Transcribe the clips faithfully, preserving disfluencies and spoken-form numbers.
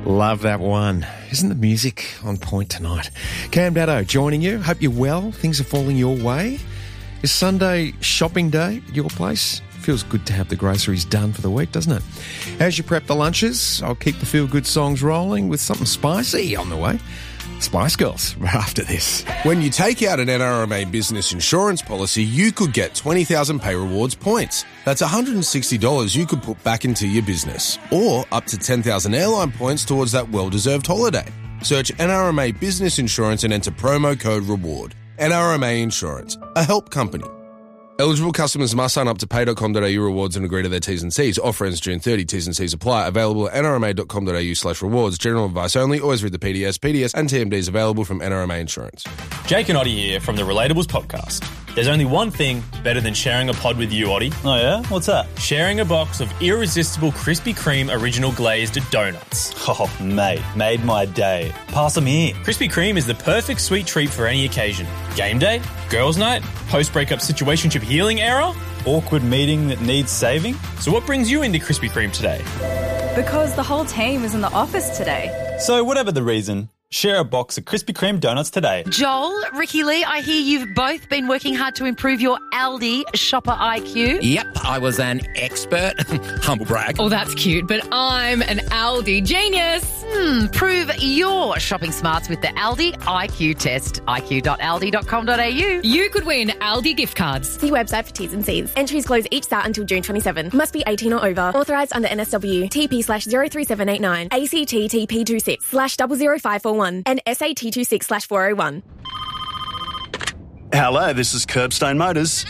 Love that one. Isn't the music on point tonight? Cam Daddo joining you. Hope you're well. Things are falling your way. Is Sunday shopping day at your place? Feels good to have the groceries done for the week, doesn't it? As you prep the lunches, I'll keep the feel-good songs rolling with something spicy on the way. Spice Girls, right after this. When you take out an N R M A business insurance policy, you could get twenty thousand Pay Rewards points. That's one hundred sixty dollars you could put back into your business. Or up to ten thousand airline points towards that well-deserved holiday. Search N R M A Business Insurance and enter promo code REWARD. N R M A Insurance, a help company. Eligible customers must sign up to pay dot com dot a u rewards and agree to their T's and C's. Offer ends June thirtieth. T's and C's apply. Available at n r m a dot com dot a u slash rewards. General advice only. Always read the P D S. P D S and T M Ds available from N R M A Insurance. Jake and Oddie here from the Relatables podcast. There's only one thing better than sharing a pod with you, Oddie. Oh, yeah? What's that? Sharing a box of irresistible Krispy Kreme original glazed donuts. Oh, mate, made my day. Pass them here. Krispy Kreme is the perfect sweet treat for any occasion. Game day, girls' night, post-breakup situationship healing era. Awkward meeting that needs saving. So what brings you into Krispy Kreme today? Because the whole team is in the office today. So whatever the reason, share a box of Krispy Kreme donuts today. Joel, Ricky Lee, I hear you've both been working hard to improve your Aldi shopper I Q. Yep, I was an expert. Humble brag. Oh, that's cute, but I'm an Aldi genius. Hmm, prove your shopping smarts with the Aldi I Q test. I Q dot aldi dot com dot a u. You could win Aldi gift cards. See website for T's and C's. Entries close each start until June twenty-seventh. Must be eighteen or over. Authorised under N S W. T P slash zero three seven eight nine. A C T T P two six slash zero zero five four one. And S A T two six slash four oh one. Hello, this is Curbstone Motors.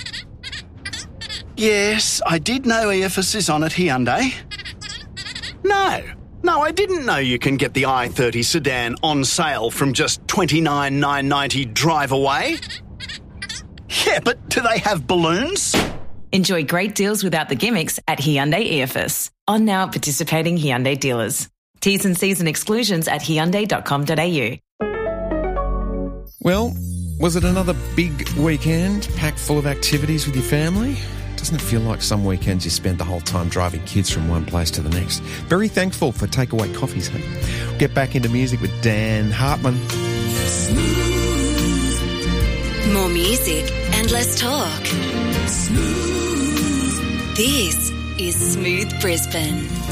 Yes, I did know E F S is on at Hyundai. No, no, I didn't know you can get the i thirty sedan on sale from just twenty-nine thousand nine hundred ninety dollars drive away. Yeah, but do they have balloons? Enjoy great deals without the gimmicks at Hyundai E F S. On now participating Hyundai dealers. T's and C's and exclusions at hyundai dot com dot a u. Well, was it another big weekend packed full of activities with your family? Doesn't it feel like some weekends you spend the whole time driving kids from one place to the next? Very thankful for takeaway coffees, hey? We'll get back into music with Dan Hartman. More music and less talk. Smooth. This is Smooth Brisbane.